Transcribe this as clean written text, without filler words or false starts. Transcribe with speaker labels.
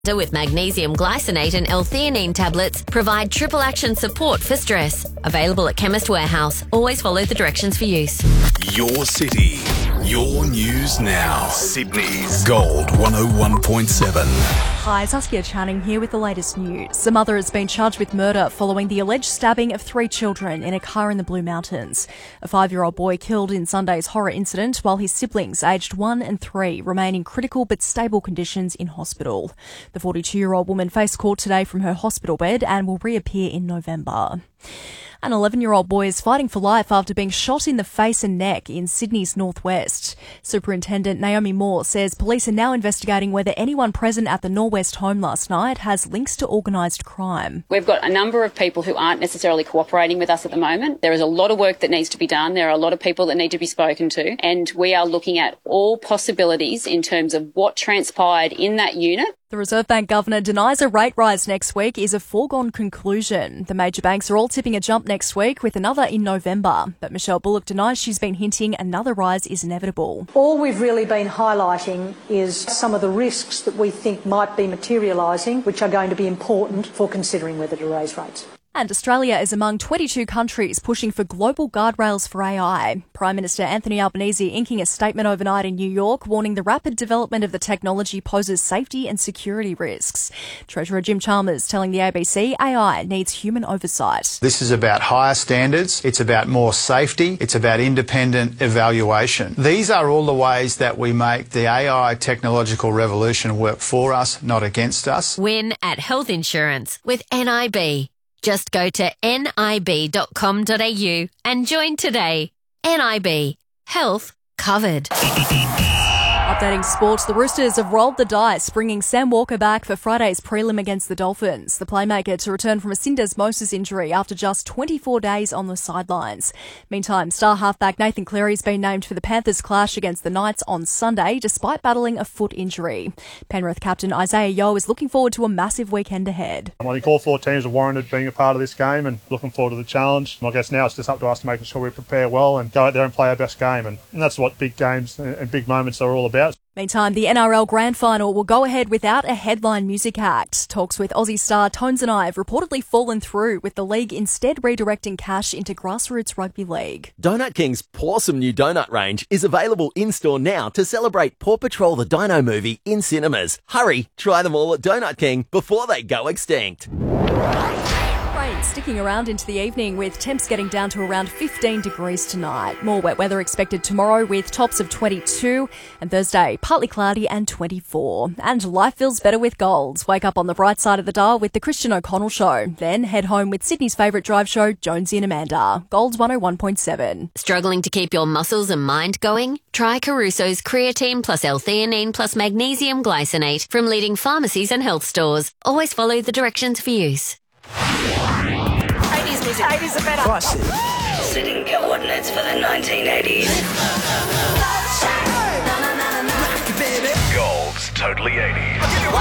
Speaker 1: with magnesium glycinate and L-theanine tablets provide triple action support for stress. Available at Chemist Warehouse. Always follow the directions for use.
Speaker 2: Your city, your news now. Sydney's Gold 101.7.
Speaker 3: Hi, Saskia Channing here with the latest news. A mother has been charged with murder following the alleged stabbing of 3 children in a car in the Blue Mountains. A 5-year-old boy killed in Sunday's horror incident, while his siblings, aged 1 and 3, remain in critical but stable conditions in hospital. The 42-year-old woman faced court today from her hospital bed and will reappear in November. An 11-year-old boy is fighting for life after being shot in the face and neck in Sydney's northwest. Superintendent Naomi Moore says police are now investigating whether anyone present at the Norwest home last night has links to organised crime.
Speaker 4: We've got a number of people who aren't necessarily cooperating with us at the moment. There is a lot of work that needs to be done. There are a lot of people that need to be spoken to, and we are looking at all possibilities in terms of what transpired in that unit.
Speaker 3: The Reserve Bank Governor denies a rate rise next week is a foregone conclusion. The major banks are all tipping a jump next week, with another in November. But Michelle Bullock denies she's been hinting another rise is inevitable.
Speaker 5: All we've really been highlighting is some of the risks that we think might be materialising, which are going to be important for considering whether to raise rates.
Speaker 3: And Australia is among 22 countries pushing for global guardrails for AI. Prime Minister Anthony Albanese inking a statement overnight in New York, warning the rapid development of the technology poses safety and security risks. Treasurer Jim Chalmers telling the ABC AI needs human oversight.
Speaker 6: This is about higher standards, it's about more safety, it's about independent evaluation. These are all the ways that we make the AI technological revolution work for us, not against us.
Speaker 1: Win at health insurance with NIB. Just go to nib.com.au and join today. NIB. Health covered.
Speaker 3: Updating sport, the Roosters have rolled the dice, bringing Sam Walker back for Friday's prelim against the Dolphins. The playmaker to return from a syndesmosis injury after just 24 days on the sidelines. Meantime, star halfback Nathan Cleary's been named for the Panthers' clash against the Knights on Sunday, despite battling a foot injury. Penrith captain Isaiah Yeo is looking forward to a massive weekend ahead.
Speaker 7: I think all 4 teams are warranted being a part of this game and looking forward to the challenge. I guess now it's just up to us to make sure we prepare well and go out there and play our best game. And that's what big games and big moments are all about.
Speaker 3: Meantime, the NRL Grand Final will go ahead without a headline music act. Talks with Aussie star Tones and I have reportedly fallen through, with the league instead redirecting cash into grassroots rugby league.
Speaker 8: Donut King's Pawsome new donut range is available in-store now to celebrate Paw Patrol the Dino movie in cinemas. Hurry, try them all at Donut King before they go extinct.
Speaker 3: Rain sticking around into the evening, with temps getting down to around 15 degrees tonight. More wet weather expected tomorrow, with tops of 22, and Thursday partly cloudy and 24. And life feels better with Gold. Wake up on the bright side of the dial with the Christian O'Connell Show. Then head home with Sydney's favourite drive show, Jonesy and Amanda. Gold's 101.7.
Speaker 1: Struggling to keep your muscles and mind going? Try Caruso's creatine plus L-theanine plus magnesium glycinate from leading pharmacies and health stores. Always follow the directions for use.
Speaker 9: 80s music. 80s are better.
Speaker 10: Classic. Setting coordinates for the 1980s.
Speaker 2: Gold's Totally 80s.